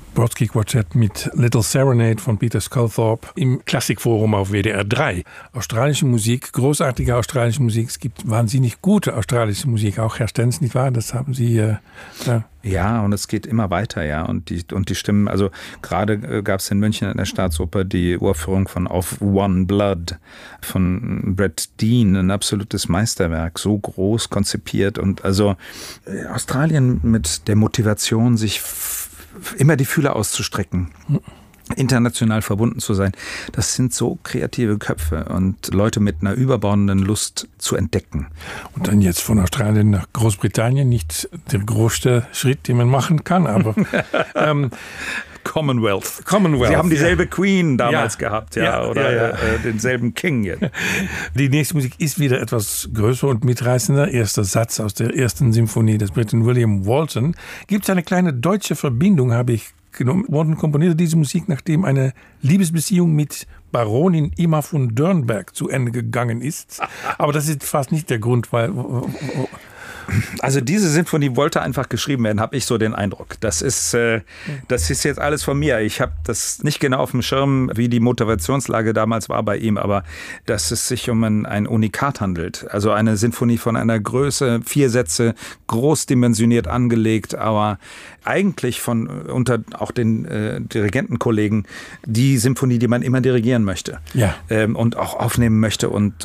Brodsky-Quartett mit Little Serenade von Peter Sculthorpe im Klassikforum auf WDR 3. Australische Musik, großartige australische Musik. Es gibt wahnsinnig gute australische Musik, auch Herr Stenz, nicht wahr? Das haben Sie... Ja, und es geht immer weiter, ja. Und die Stimmen, also gerade gab es in München in der Staatsoper die Uraufführung von Of One Blood von Brett Dean, ein absolutes Meisterwerk, so groß konzipiert. Und also Australien mit der Motivation, sich immer die Fühler auszustrecken, international verbunden zu sein. Das sind so kreative Köpfe und Leute mit einer überbordenden Lust zu entdecken. Und dann jetzt von Australien nach Großbritannien, nicht der größte Schritt, den man machen kann, aber Commonwealth. Sie haben dieselbe Queen damals gehabt, oder denselben King jetzt. Die nächste Musik ist wieder etwas größer und mitreißender. Erster Satz aus der ersten Symphonie des Briten William Walton. Gibt es eine kleine deutsche Verbindung, habe ich genommen. Walton komponierte diese Musik, nachdem eine Liebesbeziehung mit Baronin Irma von Dörnberg zu Ende gegangen ist. Aber das ist fast nicht der Grund, weil... Also diese Sinfonie wollte einfach geschrieben werden, habe ich so den Eindruck. Das ist jetzt alles von mir. Ich habe das nicht genau auf dem Schirm, wie die Motivationslage damals war bei ihm, aber dass es sich um ein Unikat handelt. Also eine Sinfonie von einer Größe, 4 Sätze, großdimensioniert angelegt, aber eigentlich unter auch den Dirigentenkollegen die Sinfonie, die man immer dirigieren möchte. Ja. Und auch aufnehmen möchte und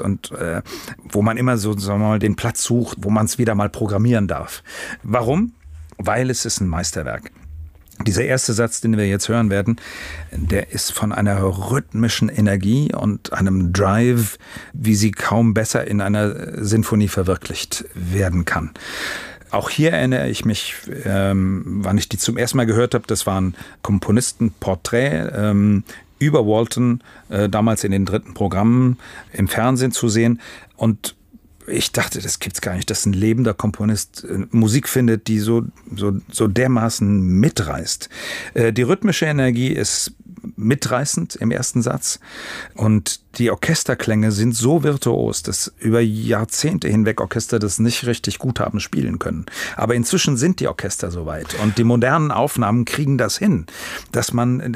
wo man immer so, sagen wir mal, den Platz sucht, wo man es wieder mal programmieren darf. Warum? Weil es ist ein Meisterwerk. Dieser erste Satz, den wir jetzt hören werden, der ist von einer rhythmischen Energie und einem Drive, wie sie kaum besser in einer Sinfonie verwirklicht werden kann. Auch hier erinnere ich mich, wann ich die zum ersten Mal gehört habe, das war ein Komponistenporträt über Walton, damals in den 3. Programmen im Fernsehen zu sehen. Und ich dachte, das gibt's gar nicht, dass ein lebender Komponist Musik findet, die so dermaßen mitreißt. Die rhythmische Energie ist mitreißend im ersten Satz und die Orchesterklänge sind so virtuos, dass über Jahrzehnte hinweg Orchester das nicht richtig gut haben spielen können. Aber inzwischen sind die Orchester soweit und die modernen Aufnahmen kriegen das hin, dass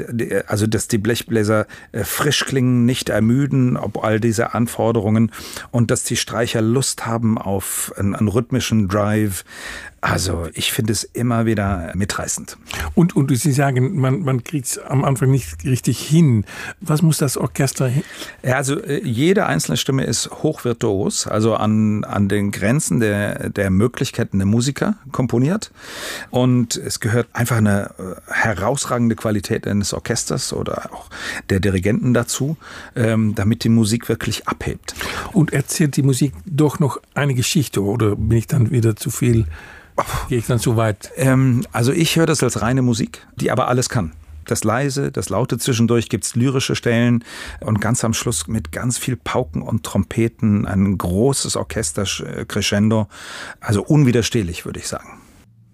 die Blechbläser frisch klingen, nicht ermüden, ob all diese Anforderungen und dass die Streicher Lust haben auf einen rhythmischen Drive. Also ich finde es immer wieder mitreißend. Und Sie sagen, man kriegt es am Anfang nicht richtig hin. Was muss das Orchester hin? Ja, also jede einzelne Stimme ist hochvirtuos, also an den Grenzen der Möglichkeiten der Musiker komponiert. Und es gehört einfach eine herausragende Qualität eines Orchesters oder auch der Dirigenten dazu, damit die Musik wirklich abhebt. Und erzählt die Musik doch noch eine Geschichte oder bin ich dann wieder zu viel... Gehe ich dann zu weit? Also ich höre das als reine Musik, die aber alles kann. Das Leise, das Laute zwischendurch, gibt's lyrische Stellen und ganz am Schluss mit ganz viel Pauken und Trompeten, ein großes Orchester-Crescendo. Also unwiderstehlich, würde ich sagen.